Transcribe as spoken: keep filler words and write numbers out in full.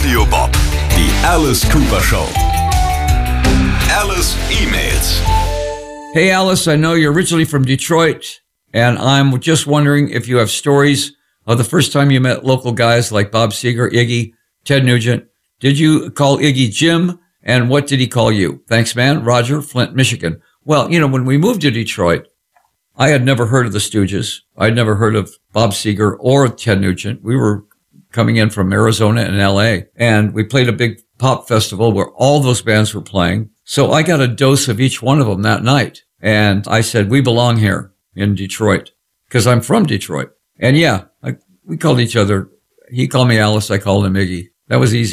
Radio Bob. Die Alice Cooper Show. Alice E-Mails. Hey, Alice, I know you're originally from Detroit, and I'm just wondering if you have stories of the first time you met local guys like Bob Seger, Iggy, Ted Nugent. Did you call Iggy Jim, and what did he call you? Thanks, man. Roger, Flint, Michigan. Well, you know, when we moved to Detroit, I had never heard of the Stooges. I'd never heard of Bob Seger or Ted Nugent. We were coming in from Arizona and L A, and we played a big pop festival where all those bands were playing. So I got a dose of each one of them that night. And I said, we belong here in Detroit because I'm from Detroit. And yeah, I, we called each other. He called me Alice. I called him Iggy. That was easy.